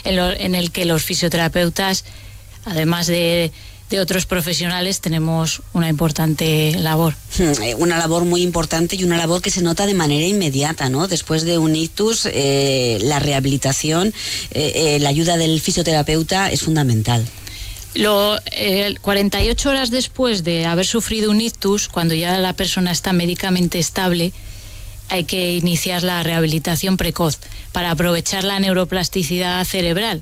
en el que los fisioterapeutas, además de otros profesionales, tenemos una importante labor. Una labor muy importante y una labor que se nota de manera inmediata, ¿no? Después de un ictus, la rehabilitación, la ayuda del fisioterapeuta es fundamental. 48 horas después de haber sufrido un ictus, cuando ya la persona está médicamente estable, hay que iniciar la rehabilitación precoz para aprovechar la neuroplasticidad cerebral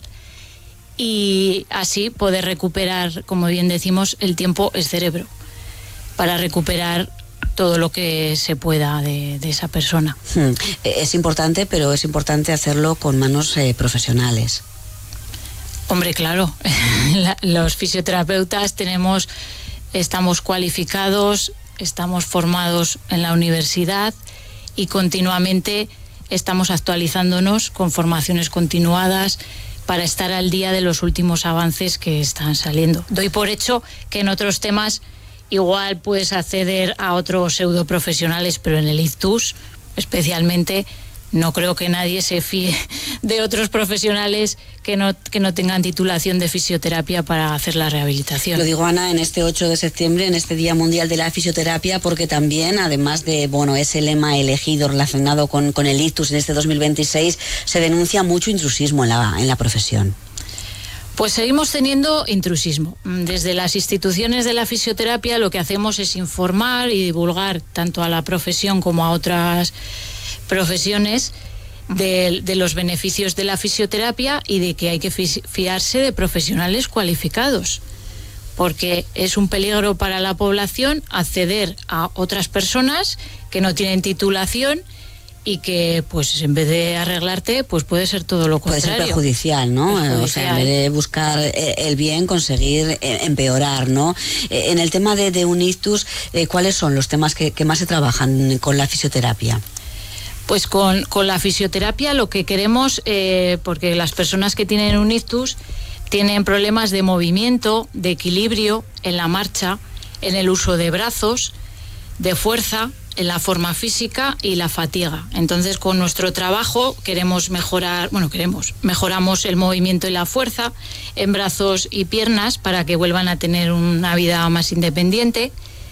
y así poder recuperar, como bien decimos, el tiempo es cerebro, para recuperar todo lo que se pueda de esa persona. Es importante, pero es importante hacerlo con manos profesionales. Hombre, claro, los fisioterapeutas estamos cualificados, estamos formados en la universidad y continuamente estamos actualizándonos con formaciones continuadas para estar al día de los últimos avances que están saliendo. Doy por hecho que en otros temas igual puedes acceder a otros pseudoprofesionales, pero en el ictus especialmente no creo que nadie se fíe de otros profesionales que no tengan titulación de fisioterapia para hacer la rehabilitación. Lo digo, Ana, en este 8 de septiembre, en este Día Mundial de la Fisioterapia, porque también, además de, ese lema elegido relacionado con el ictus en este 2026, se denuncia mucho intrusismo en la profesión. Pues seguimos teniendo intrusismo. Desde las instituciones de la fisioterapia lo que hacemos es informar y divulgar tanto a la profesión como a otras profesiones de los beneficios de la fisioterapia y de que hay que fiarse de profesionales cualificados, porque es un peligro para la población acceder a otras personas que no tienen titulación y que, pues, en vez de arreglarte, pues puede ser todo lo contrario. Puede ser perjudicial, ¿no? Perjudicial. O sea, en vez de buscar el bien, conseguir empeorar, ¿no? En el tema de un ictus, ¿cuáles son los temas que más se trabajan con la fisioterapia? Pues con la fisioterapia lo que queremos, porque las personas que tienen un ictus tienen problemas de movimiento, de equilibrio en la marcha, en el uso de brazos, de fuerza, en la forma física y la fatiga. Entonces, con nuestro trabajo mejoramos el movimiento y la fuerza en brazos y piernas para que vuelvan a tener una vida más independiente.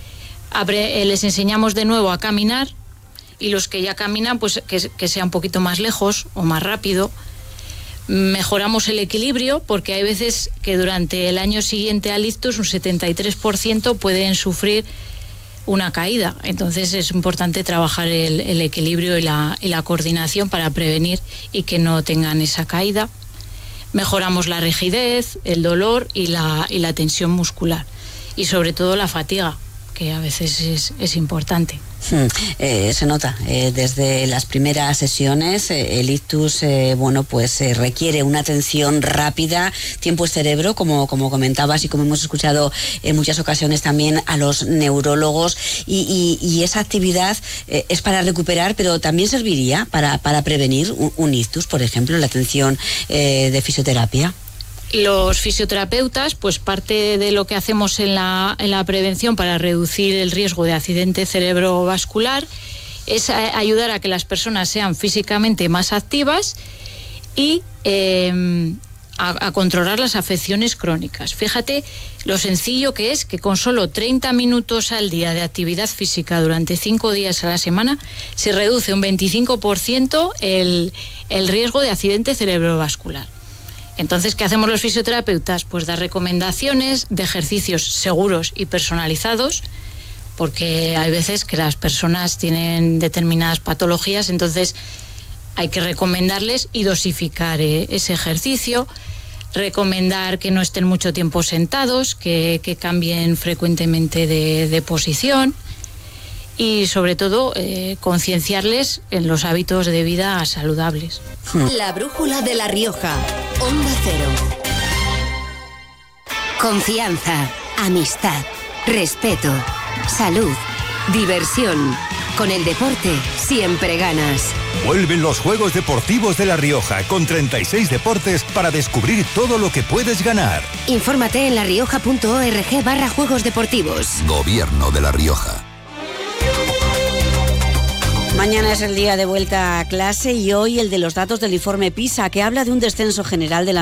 Les enseñamos de nuevo a caminar, y los que ya caminan, pues que sea un poquito más lejos o más rápido. Mejoramos el equilibrio, porque hay veces que durante el año siguiente al ictus un 73% pueden sufrir una caída. Entonces es importante trabajar el equilibrio y la coordinación para prevenir y que no tengan esa caída. Mejoramos la rigidez, el dolor y la tensión muscular, y sobre todo la fatiga, que a veces es importante. Se nota desde las primeras sesiones. El ictus requiere una atención rápida, tiempo es cerebro, como comentabas y como hemos escuchado en muchas ocasiones también a los neurólogos, y esa actividad es para recuperar, pero también serviría para prevenir un ictus, por ejemplo, la atención de fisioterapia. Los fisioterapeutas, pues parte de lo que hacemos en la prevención para reducir el riesgo de accidente cerebrovascular es ayudar a que las personas sean físicamente más activas y a controlar las afecciones crónicas. Fíjate lo sencillo que es que con solo 30 minutos al día de actividad física durante 5 días a la semana se reduce un 25% el riesgo de accidente cerebrovascular. Entonces, ¿qué hacemos los fisioterapeutas? Pues dar recomendaciones de ejercicios seguros y personalizados, porque hay veces que las personas tienen determinadas patologías, entonces hay que recomendarles y dosificar ese ejercicio, recomendar que no estén mucho tiempo sentados, que cambien frecuentemente de posición y sobre todo concienciarles en los hábitos de vida saludables. La brújula de La Rioja, Onda Cero. Confianza, amistad, respeto, salud, diversión. Con el deporte siempre ganas. Vuelven los Juegos Deportivos de La Rioja con 36 deportes para descubrir todo lo que puedes ganar. Infórmate en larioja.org/Juegos Deportivos. Gobierno de La Rioja. Mañana es el día de vuelta a clase y hoy el de los datos del informe PISA, que habla de un descenso general de la